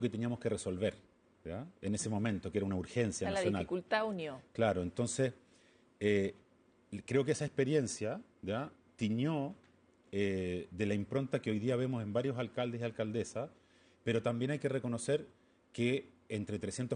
que teníamos que resolver, ¿ya? En ese momento, que era una urgencia La nacional. dificultad unió. Claro, entonces creo que esa experiencia, ¿ya?, tiñó de la impronta que hoy día vemos en varios alcaldes y alcaldesas, pero también hay que reconocer que entre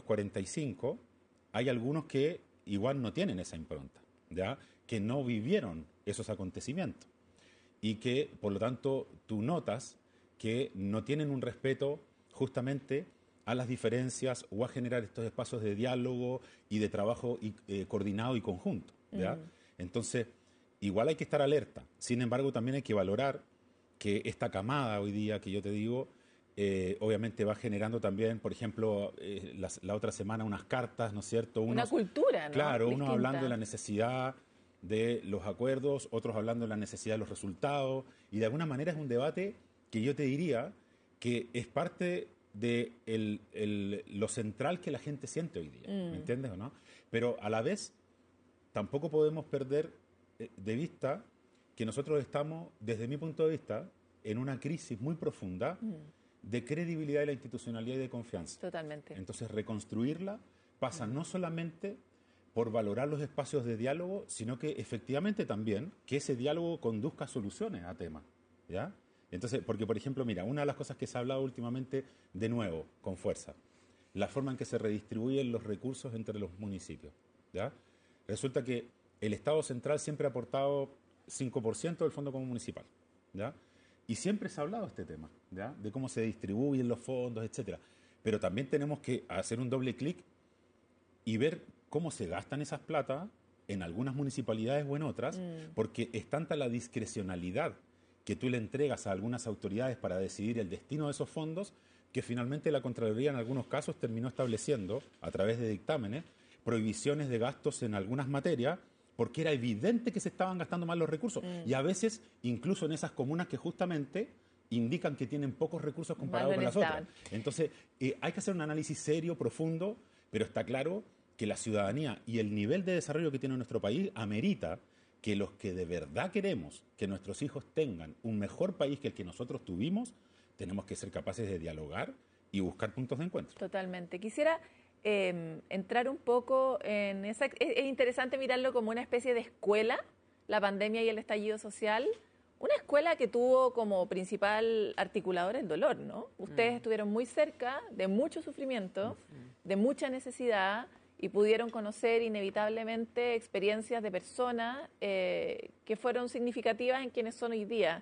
345 hay algunos que igual no tienen esa impronta, ¿ya?, que no vivieron esos acontecimientos y que, por lo tanto, tú notas que no tienen un respeto justamente a las diferencias o a generar estos espacios de diálogo y de trabajo coordinado y conjunto, ¿ya? Entonces, igual hay que estar alerta. Sin embargo, también hay que valorar que esta camada hoy día, que yo te digo, obviamente va generando también, por ejemplo, la otra semana unas cartas, ¿no es cierto? Una cultura, ¿no? Claro, unos Distinta. hablando de la necesidad de los acuerdos, otros hablando de la necesidad de los resultados, y de alguna manera es un debate que yo te diría que es parte de lo central que la gente siente hoy día, ¿me entiendes o no? Pero a la vez tampoco podemos perder de vista que nosotros estamos, desde mi punto de vista, en una crisis muy profunda de credibilidad de la institucionalidad y de confianza. Totalmente. Entonces, reconstruirla pasa no solamente por valorar los espacios de diálogo, sino que efectivamente también que ese diálogo conduzca a soluciones a temas, ¿ya? Entonces, porque por ejemplo, mira, una de las cosas que se ha hablado últimamente, de nuevo, con fuerza, la forma en que se redistribuyen los recursos entre los municipios, ¿ya? Resulta que el Estado central siempre ha aportado 5% del Fondo Común Municipal, ¿ya? Y siempre se ha hablado de este tema, ¿ya?, de cómo se distribuyen los fondos, etcétera. Pero también tenemos que hacer un doble clic y ver cómo se gastan esas plata en algunas municipalidades o en otras, porque es tanta la discrecionalidad que tú le entregas a algunas autoridades para decidir el destino de esos fondos, que finalmente la Contraloría en algunos casos terminó estableciendo, a través de dictámenes, prohibiciones de gastos en algunas materias, porque era evidente que se estaban gastando mal los recursos. Y a veces, incluso en esas comunas que justamente indican que tienen pocos recursos comparados con las otras. Entonces, hay que hacer un análisis serio, profundo, pero está claro que la ciudadanía y el nivel de desarrollo que tiene nuestro país amerita que los que de verdad queremos que nuestros hijos tengan un mejor país que el que nosotros tuvimos, tenemos que ser capaces de dialogar y buscar puntos de encuentro. Totalmente. Quisiera entrar un poco en esa... Es interesante mirarlo como una especie de escuela, la pandemia y el estallido social. Una escuela que tuvo como principal articulador el dolor, ¿no? Ustedes estuvieron muy cerca de mucho sufrimiento, de mucha necesidad, y pudieron conocer inevitablemente experiencias de personas que fueron significativas en quienes son hoy día.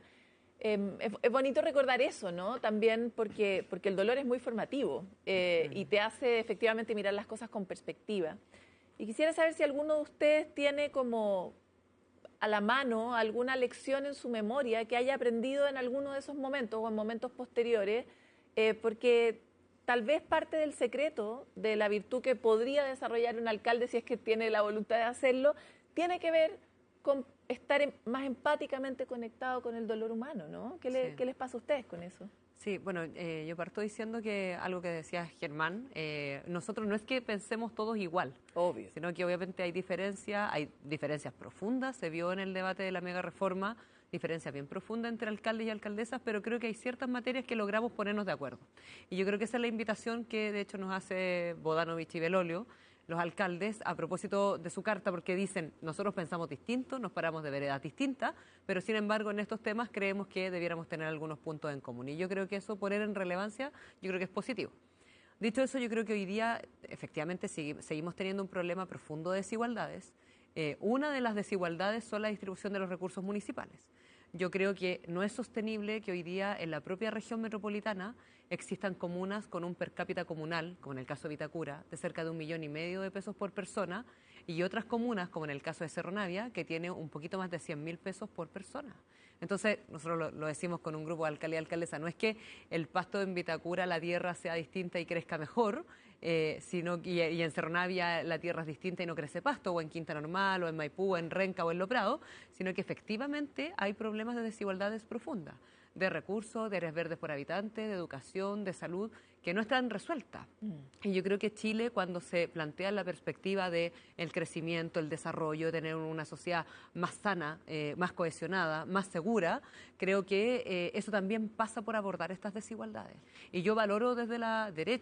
Es bonito recordar eso, ¿no? También porque el dolor es muy formativo y te hace efectivamente mirar las cosas con perspectiva. Y quisiera saber si alguno de ustedes tiene como a la mano alguna lección en su memoria que haya aprendido en alguno de esos momentos o en momentos posteriores, porque tal vez parte del secreto de la virtud que podría desarrollar un alcalde, si es que tiene la voluntad de hacerlo, tiene que ver con estar más empáticamente conectado con el dolor humano, ¿no? ¿Qué les pasa a ustedes con eso? Sí, bueno, yo parto diciendo que algo que decía Germán, nosotros no es que pensemos todos igual, obvio, sino que obviamente hay diferencias profundas, se vio en el debate de la mega reforma, diferencias bien profundas entre alcaldes y alcaldesas, pero creo que hay ciertas materias que logramos ponernos de acuerdo. Y yo creo que esa es la invitación que de hecho nos hace Bodanovich y Belolio, los alcaldes, a propósito de su carta, porque dicen, nosotros pensamos distinto, nos paramos de veredas distintas, pero sin embargo en estos temas creemos que debiéramos tener algunos puntos en común. Y yo creo que eso, poner en relevancia, yo creo que es positivo. Dicho eso, yo creo que hoy día efectivamente seguimos teniendo un problema profundo de desigualdades. Una de las desigualdades son la distribución de los recursos municipales. Yo creo que no es sostenible que hoy día en la propia región metropolitana existan comunas con un per cápita comunal, como en el caso de Vitacura, de cerca de 1,5 millones de pesos por persona, y otras comunas, como en el caso de Cerro Navia, que tiene un poquito más de 100.000 pesos por persona. Entonces, nosotros lo decimos con un grupo de alcalde y alcaldesa, no es que el pasto en Vitacura, la tierra sea distinta y crezca mejor, y en Cerro Navia la tierra es distinta y no crece pasto, o en Quinta Normal, o en Maipú, o en Renca, o en Lo Prado, sino que efectivamente hay problemas de desigualdades profundas. de recursos, de áreas verdes por habitante, de educación, de salud, que no están resueltas. Y yo creo que Chile, cuando se plantea la perspectiva de el crecimiento, el desarrollo, de tener una sociedad más sana, más cohesionada, más segura, creo que eso también pasa por abordar estas desigualdades. Y yo valoro desde la derecha